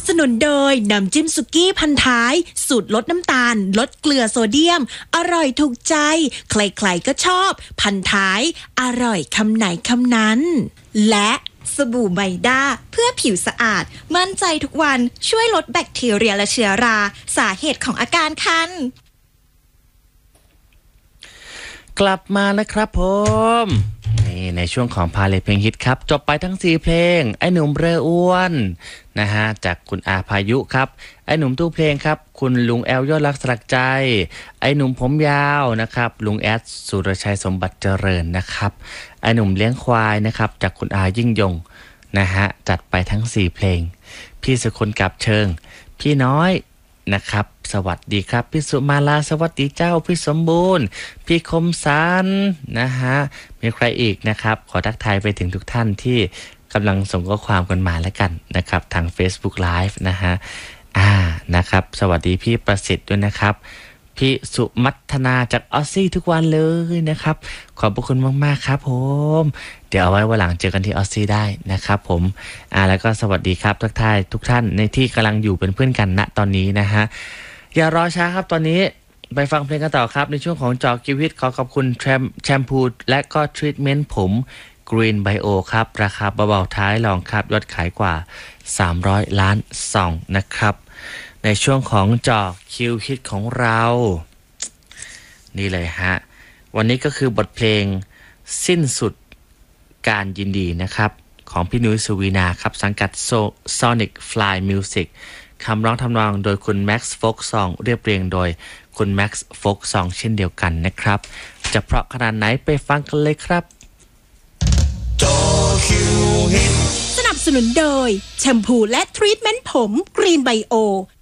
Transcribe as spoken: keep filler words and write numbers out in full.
บสนุนโดยน้ำจิ้มสุกี้พันท้ายสูตรลดน้ำตาลลดเกลือโซเดียมอร่อยถูกใจใครๆก็ชอบพันท้ายอร่อยคำไหนคำนั้นและสบู่ไบด้าเพื่อผิวสะอาดมั่นใจทุกวันช่วยลดแบคทีเรียและเชื้อราสาเหตุของอาการคันกลับมาแล้วครับผมนี่ในช่วงของพาเลทเพลงฮิตครับจบไปทั้งสี่เพลงไอ้หนุ่มเรืออ้วนนะฮะจากคุณอาพายุครับไอ้หนุ่มตู้เพลงครับคุณลุงแอลยอดรักสลักใจไอ้หนุ่มผมยาวนะครับลุงแอดสุรชัยสมบัติเจริญนะครับไอ้หนุ่มเลี้ยงควายนะครับจากคุณอายิ่งยงนะฮะจัดไปทั้งสี่เพลงพี่สุคนกับเชิงพี่น้อยนะครับสวัสดีครับพี่สุมาลาสวัสดีเจ้าพี่สมบูรณ์พี่คมสันนะฮะมีใครอีกนะครับขอทักทายไปถึงทุกท่านที่กำลังส่งข้อความกันมาแล้วกันนะครับทาง Facebook Live นะฮะอ่านะครับสวัสดีพี่ประสิทธิ์ด้วยนะครับพี่สุมัทนาจากออสซี่ทุกวันเลยนะครับขอบพระคุณมากๆครับผมเดี๋ยวเอาไว้วันหลังเจอกันที่ออสซี่ได้นะครับผมอ่าแล้วก็สวัสดีครับทักทายทุกท่านในที่กำลังอยู่เป็นเพื่อนกันณตอนนี้นะฮะอย่ารอช้าครับตอนนี้ไปฟังเพลงกันต่อครับในช่วงของจอกีวิตขอขอบคุณแชมพูและก็ทรีทเมนต์ผม Green Bio ครับราคาเบาๆท้ายรองครับยอดขายกว่าสามร้อยล้านซองนะครับในช่วงของจอคิวฮิตของเรานี่เลยฮะวันนี้ก็คือบทเพลงสิ้นสุดการยินดีนะครับของพี่นุ้ยสุวีนาครับสังกัด Sonic Fly Music คำร้องทำนองโดยคุณ Max Folk Song เรียบเรียงโดยคุณ Max Folk Song เช่นเดียวกันนะครับจะเพราะขนาดไหนไปฟังกันเลยครับสนับสนุนโดยแชมพูและทรีทเมนต์ผม Green Bio